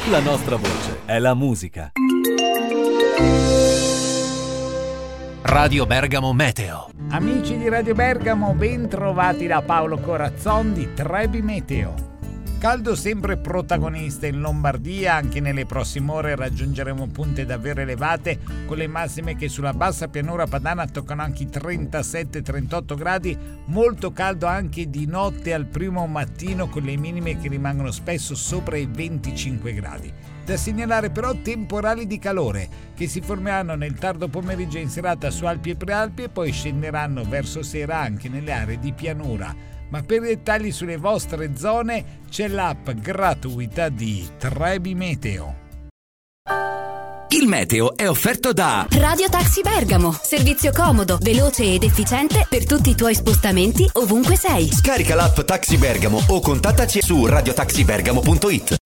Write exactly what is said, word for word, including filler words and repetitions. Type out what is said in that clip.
La nostra voce è la musica. Radio Bergamo Meteo. Amici di Radio Bergamo, ben trovati da Paolo Corazzon di Trebi Meteo. Caldo sempre protagonista in Lombardia, anche nelle prossime ore raggiungeremo punte davvero elevate con le massime che sulla bassa pianura padana toccano anche i trentasette trentotto gradi, molto caldo anche di notte al primo mattino con le minime che rimangono spesso sopra i venticinque gradi. Da segnalare però temporali di calore che si formeranno nel tardo pomeriggio in serata su Alpi e Prealpi e poi scenderanno verso sera anche nelle aree di pianura. Ma per i dettagli sulle vostre zone c'è l'app gratuita di Trebi Meteo. Il meteo è offerto da Radio Taxi Bergamo, servizio comodo, veloce ed efficiente per tutti i tuoi spostamenti ovunque sei. Scarica l'app Taxi Bergamo o contattaci su radiotaxibergamo punto it.